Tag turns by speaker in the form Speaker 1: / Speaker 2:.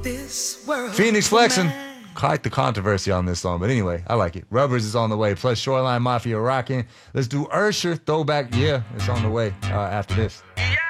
Speaker 1: Phoenix flexing. Quite the controversy on this song, but anyway, I like it. Rubbers is on the way, plus Shoreline Mafia rocking. Let's do Usher throwback. Yeah, it's on the way after this.